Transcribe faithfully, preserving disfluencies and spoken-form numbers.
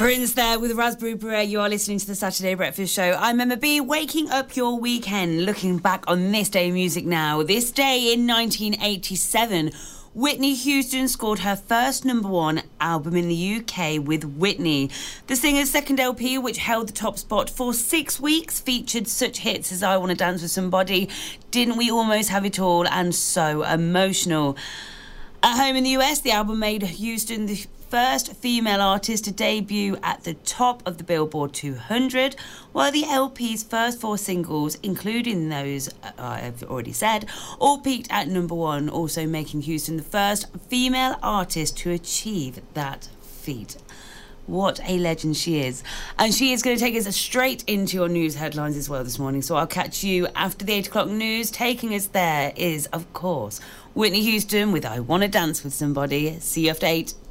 Prince there with Raspberry Beret. You are listening to the Saturday Breakfast Show. I'm Emma B, waking up your weekend, looking back on this day in music now. This day in nineteen eighty-seven, Whitney Houston scored her first number one album in the U K with Whitney. The singer's second L P, which held the top spot for six weeks, featured such hits as I Wanna Dance With Somebody, Didn't We Almost Have It All, and So Emotional. At home in the U S, the album made Houston the first female artist to debut at the top of the Billboard two hundred, while the L P's first four singles, including those uh, I've already said, all peaked at number one, also making Houston the first female artist to achieve that feat. What a legend she is. And she is going to take us straight into your news headlines as well this morning, so I'll catch you after the eight o'clock news. Taking us there is, of course, Whitney Houston with I Wanna Dance With Somebody. See you after eight.